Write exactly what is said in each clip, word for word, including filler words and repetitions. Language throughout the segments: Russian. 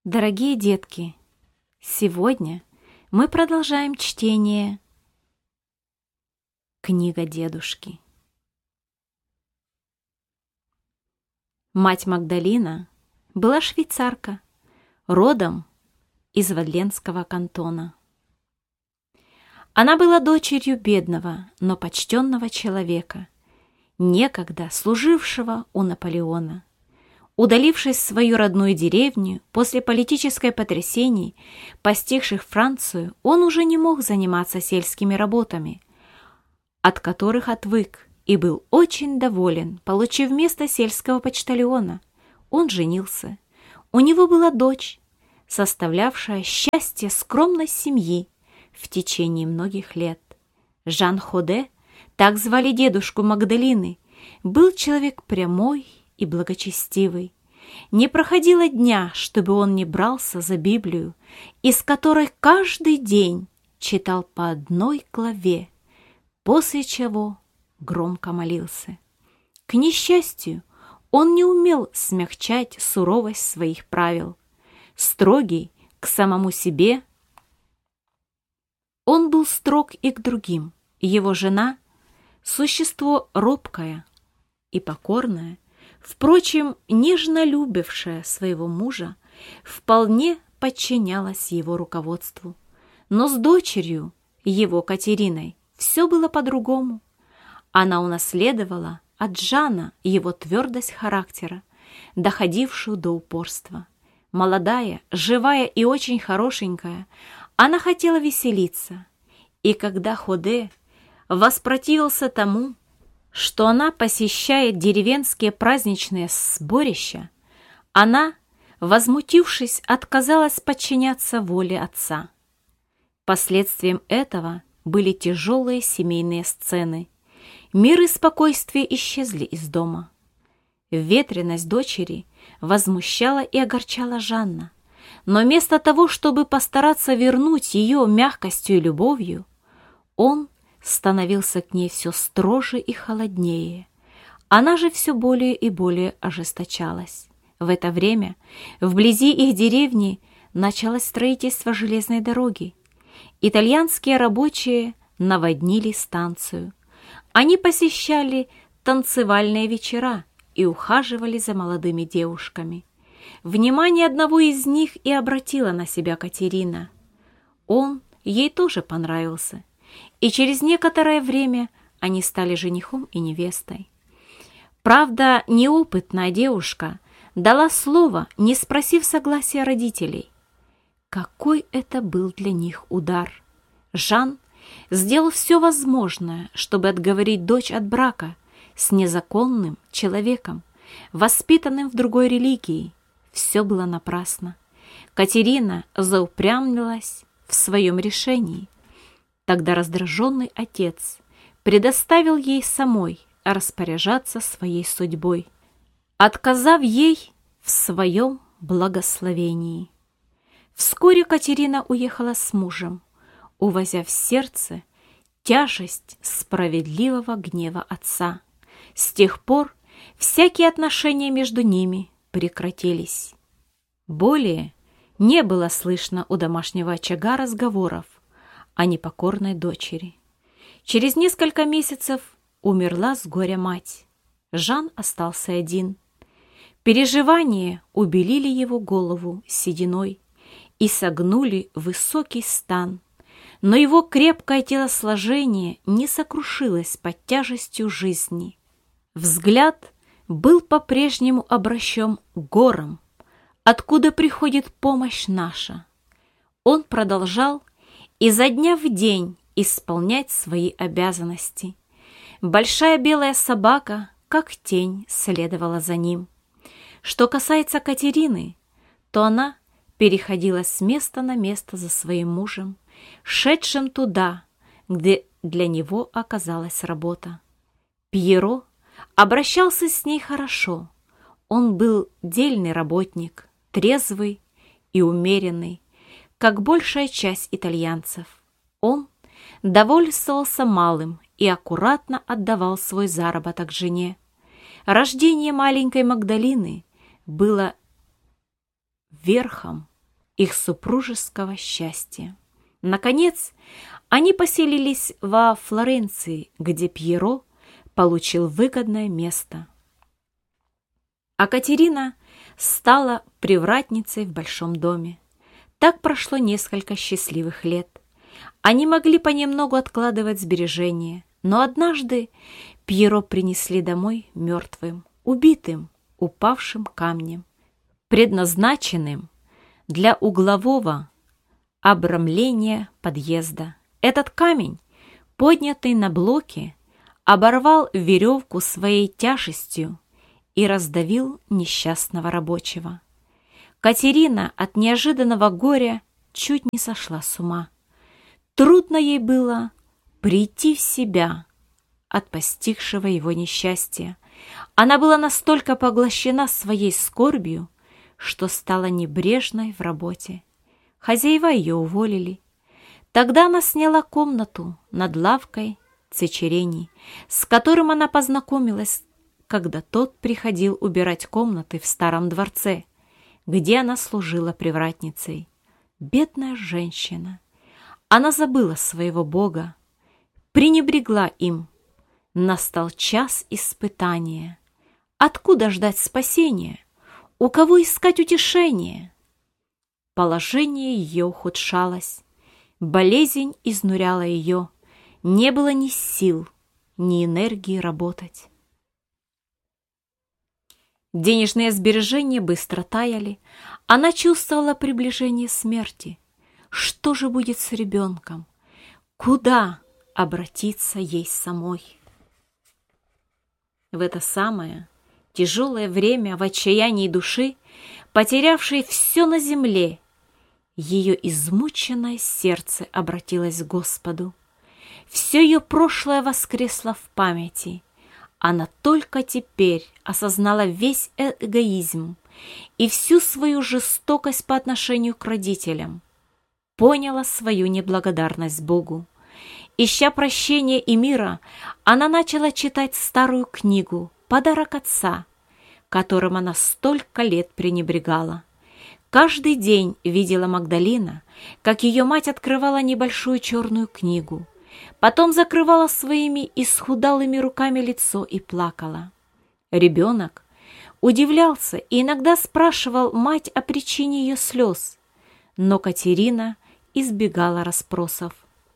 Дорогие детки, сегодня мы продолжаем чтение «Книга дедушки». Мать Магдалина была швейцарка, родом из Вадленского кантона. Она была дочерью бедного, но почтенного человека, некогда служившего у Наполеона. Удалившись в свою родную деревню после политических потрясений, постигших Францию, он уже не мог заниматься сельскими работами, от которых отвык, и был очень доволен, получив место сельского почтальона. Он женился. У него была дочь, составлявшая счастье скромной семьи в течение многих лет. Жан Ходе, так звали дедушку Магдалины, был человек прямой и благочестивый. Не проходило дня, чтобы он не брался за Библию, из которой каждый день читал по одной главе, после чего громко молился. К несчастью, он не умел смягчать суровость своих правил. Строгий к самому себе, он был строг и к другим. Его жена — существо робкое и покорное, впрочем, нежно любившая своего мужа, вполне подчинялась его руководству. Но с дочерью, его Катериной, все было по-другому. Она унаследовала от Жана его твердость характера, доходившую до упорства. Молодая, живая и очень хорошенькая, она хотела веселиться, и когда Ходе воспротивился тому, что она посещает деревенские праздничные сборища, она, возмутившись, отказалась подчиняться воле отца. Последствием этого были тяжелые семейные сцены. Мир и спокойствие исчезли из дома. Ветреность дочери возмущала и огорчала Жанна, но вместо того, чтобы постараться вернуть ее мягкостью и любовью, он становился к ней все строже и холоднее. Она же все более и более ожесточалась. В это время вблизи их деревни началось строительство железной дороги. Итальянские рабочие наводнили станцию. Они посещали танцевальные вечера и ухаживали за молодыми девушками. Внимание одного из них и обратила на себя Катерина. Он ей тоже понравился, и через некоторое время они стали женихом и невестой. Правда, неопытная девушка дала слово, не спросив согласия родителей. Какой это был для них удар! Жан сделал все возможное, чтобы отговорить дочь от брака с незаконным человеком, воспитанным в другой религии. Все было напрасно. Катерина заупрямилась в своем решении. Тогда раздраженный отец предоставил ей самой распоряжаться своей судьбой, отказав ей в своем благословении. Вскоре Катерина уехала с мужем, увозя в сердце тяжесть справедливого гнева отца. С тех пор всякие отношения между ними прекратились. Более не было слышно у домашнего очага разговоров о непокорной дочери. Через несколько месяцев умерла с горя мать. Жан остался один. Переживания убелили его голову сединой и согнули высокий стан, но его крепкое телосложение не сокрушилось под тяжестью жизни. Взгляд был по-прежнему обращен к горам, откуда приходит помощь наша. Он продолжал изо дня в день исполнять свои обязанности. Большая белая собака, как тень, следовала за ним. Что касается Катерины, то она переходила с места на место за своим мужем, шедшим туда, где для него оказалась работа. Пьеро обращался с ней хорошо. Он был дельный работник, трезвый и умеренный, как большая часть итальянцев. Он довольствовался малым и аккуратно отдавал свой заработок жене. Рождение маленькой Магдалины было верхом их супружеского счастья. Наконец, они поселились во Флоренции, где Пьеро получил выгодное место. А Катерина стала привратницей в большом доме. Так прошло несколько счастливых лет. Они могли понемногу откладывать сбережения, но однажды Пьеро принесли домой мертвым, убитым, упавшим камнем, предназначенным для углового обрамления подъезда. Этот камень, поднятый на блоке, оборвал веревку своей тяжестью и раздавил несчастного рабочего. Катерина от неожиданного горя чуть не сошла с ума. Трудно ей было прийти в себя от постигшего его несчастья. Она была настолько поглощена своей скорбью, что стала небрежной в работе. Хозяева ее уволили. Тогда она сняла комнату над лавкой Цечерени, с которым она познакомилась, когда тот приходил убирать комнаты в старом дворце, где она служила привратницей. Бедная женщина! Она забыла своего Бога, пренебрегла им. Настал час испытания. Откуда ждать спасения? У кого искать утешение? Положение ее ухудшалось. Болезнь изнуряла ее. Не было ни сил, ни энергии работать. Денежные сбережения быстро таяли. Она чувствовала приближение смерти. Что же будет с ребенком? Куда обратиться ей самой? В это самое тяжелое время, в отчаянии души, потерявшей все на земле, ее измученное сердце обратилось к Господу. Все ее прошлое воскресло в памяти. Она только теперь осознала весь эгоизм и всю свою жестокость по отношению к родителям, поняла свою неблагодарность Богу. Ища прощения и мира, она начала читать старую книгу «Подарок отца», которым она столько лет пренебрегала. Каждый день видела Магдалина, как ее мать открывала небольшую черную книгу, потом закрывала своими исхудалыми руками лицо и плакала. Ребенок удивлялся и иногда спрашивал мать о причине ее слез, но Катерина избегала расспросов,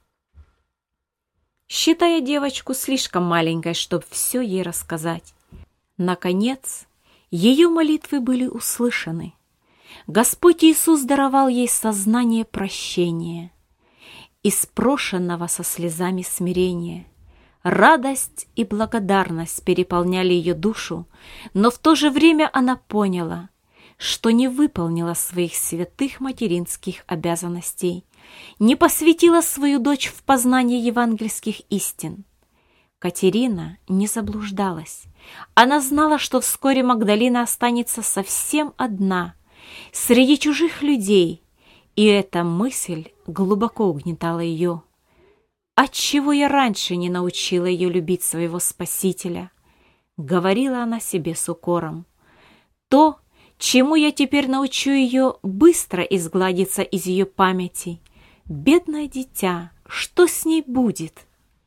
считая девочку слишком маленькой, чтобы все ей рассказать. Наконец, ее молитвы были услышаны. Господь Иисус даровал ей сознание прощения, из прошенного со слезами смирения. Радость и благодарность переполняли ее душу, но в то же время она поняла, что не выполнила своих святых материнских обязанностей, не посвятила свою дочь в познание евангельских истин. Катерина не заблуждалась. Она знала, что вскоре Магдалина останется совсем одна, среди чужих людей, и эта мысль глубоко угнетала ее. «Отчего я раньше не научила ее любить своего Спасителя?» — говорила она себе с укором. «То, чему я теперь научу ее, быстро изгладится из ее памяти. Бедное дитя, что с ней будет?»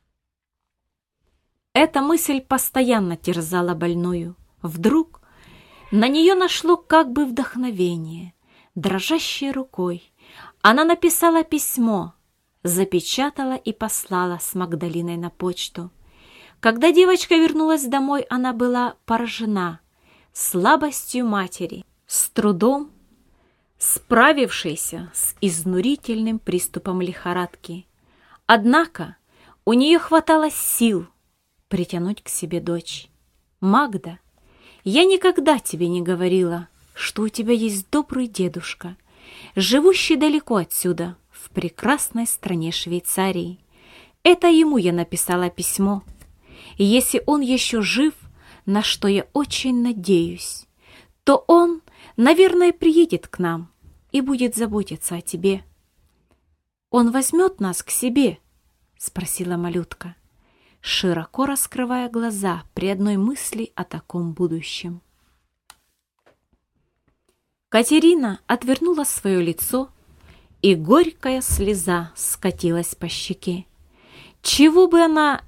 Эта мысль постоянно терзала больную. Вдруг на нее нашло как бы вдохновение. Дрожащей рукой она написала письмо, запечатала и послала с Магдалиной на почту. Когда девочка вернулась домой, она была поражена слабостью матери, с трудом справившейся с изнурительным приступом лихорадки. Однако у нее хватало сил притянуть к себе дочь. «Магда, я никогда тебе не говорила, что у тебя есть добрый дедушка, живущий далеко отсюда, в прекрасной стране Швейцарии. Это ему я написала письмо. И если он еще жив, на что я очень надеюсь, то он, наверное, приедет к нам и будет заботиться о тебе». «Он возьмет нас к себе?» — спросила малютка, широко раскрывая глаза при одной мысли о таком будущем. Катерина отвернула свое лицо, и горькая слеза скатилась по щеке. Чего бы она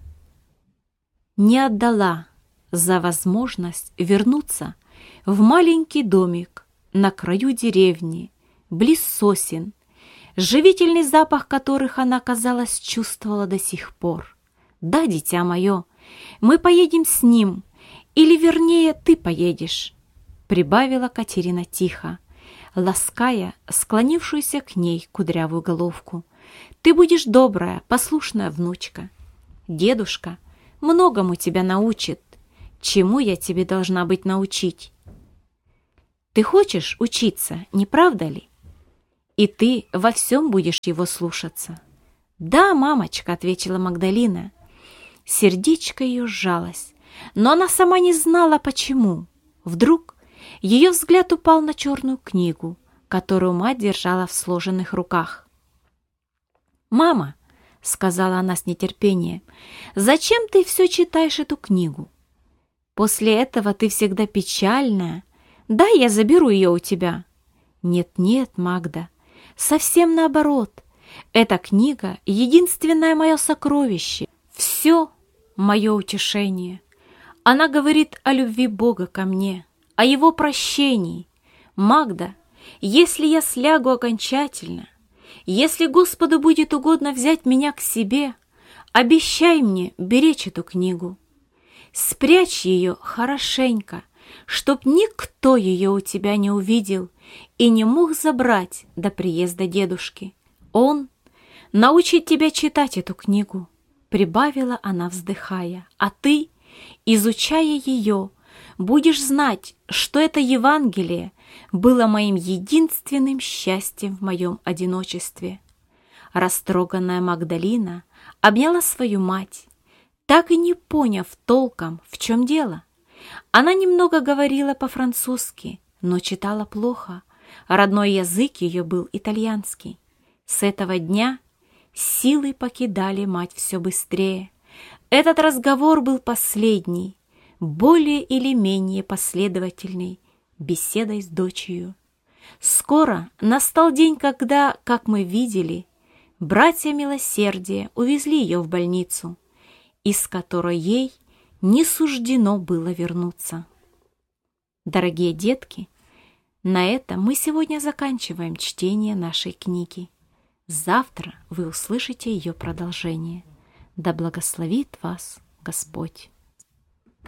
не отдала за возможность вернуться в маленький домик на краю деревни, близ сосен, живительный запах которых она, казалось, чувствовала до сих пор. «Да, дитя мое, мы поедем с ним, или, вернее, ты поедешь», — прибавила Катерина тихо, лаская склонившуюся к ней кудрявую головку. «Ты будешь добрая, послушная внучка. Дедушка многому тебя научит. Чему я тебе должна быть научить? Ты хочешь учиться, не правда ли? И ты во всем будешь его слушаться». «Да, мамочка», — ответила Магдалина. Сердечко ее сжалось, но она сама не знала, почему. Вдруг ее взгляд упал на черную книгу, которую мать держала в сложенных руках. «Мама», — сказала она с нетерпением, — «зачем ты все читаешь эту книгу? После этого ты всегда печальная. Да, я заберу ее у тебя». «Нет-нет, Магда, совсем наоборот. Эта книга — единственное мое сокровище, все мое утешение. Она говорит о любви Бога ко мне, о Его прощении. Магда, если я слягу окончательно, если Господу будет угодно взять меня к себе, обещай мне беречь эту книгу. Спрячь ее хорошенько, чтоб никто ее у тебя не увидел и не мог забрать до приезда дедушки. Он научит тебя читать эту книгу», — прибавила она, вздыхая, «а ты, изучая ее, будешь знать, что это Евангелие было моим единственным счастьем в моем одиночестве». Растроганная Магдалина обняла свою мать, так и не поняв толком, в чем дело. Она немного говорила по-французски, но читала плохо. Родной язык ее был итальянский. С этого дня силы покидали мать все быстрее. Этот разговор был последний, более или менее последовательной беседой с дочерью. Скоро настал день, когда, как мы видели, братья милосердия увезли ее в больницу, из которой ей не суждено было вернуться. Дорогие детки, на этом мы сегодня заканчиваем чтение нашей книги. Завтра вы услышите ее продолжение. Да благословит вас Господь!